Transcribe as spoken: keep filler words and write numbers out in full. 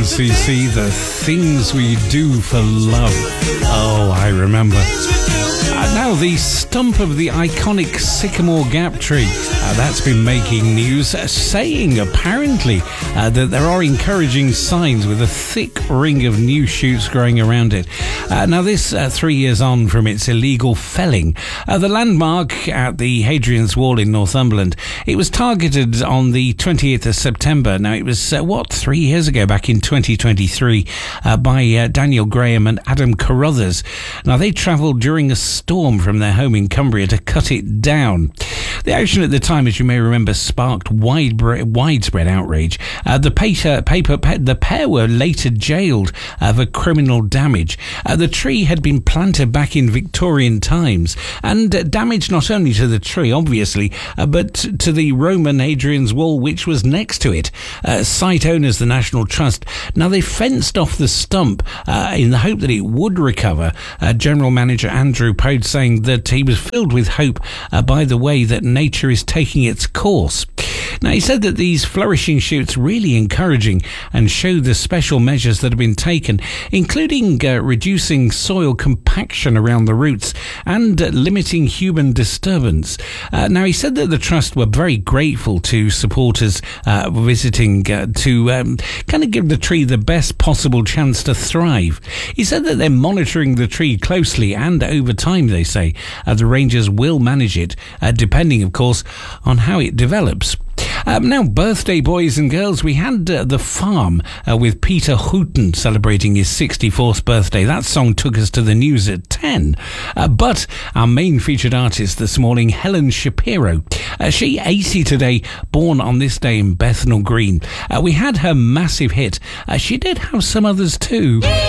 C C, The Things We Do for Love. Oh, I remember. Uh, now, the stump of the iconic Sycamore Gap tree, uh, that's been making news, uh, saying apparently uh, that there are encouraging signs with a thick ring of new shoots growing around it. Uh, now, this uh, three years on from its illegal felling, uh, the landmark at the Hadrian's Wall in Northumberland, it was targeted on the twentieth of September. Now, it was, uh, what, three years ago, back in twenty twenty-three, uh, by uh, Daniel Graham and Adam Carruthers. Now, they travelled during a storm from their home in Cumbria to cut it down. The action at the time, as you may remember, sparked wide, widespread outrage. Uh, the, paper, paper, the pair were later jailed uh, for criminal damage. Uh, the tree had been planted back in Victorian times and uh, damaged not only to the tree, obviously, uh, but to the Roman Hadrian's Wall, which was next to it. Uh, site owners, the National Trust, now they fenced off the stump uh, in the hope that it would recover. Uh, General Manager Andrew Poad saying that he was filled with hope uh, by the way that nature is taking its course. Now, he said that these flourishing shoots really encouraging and show the special measures that have been taken, including uh, reducing soil compaction around the roots and uh, limiting human disturbance. Uh, now, he said that the Trust were very grateful to supporters uh, visiting uh, to um, kind of give the tree the best possible chance to thrive. He said that they're monitoring the tree closely and over time, they say, uh, the rangers will manage it, uh, depending, of course, on how it develops. Um, now, birthday boys and girls, we had uh, The Farm uh, with Peter Hooton celebrating his sixty-fourth birthday. That song took us to the news at ten. Uh, but our main featured artist this morning, Helen Shapiro, uh, she eighty today, born on this day in Bethnal Green. Uh, we had her massive hit. Uh, she did have some others too.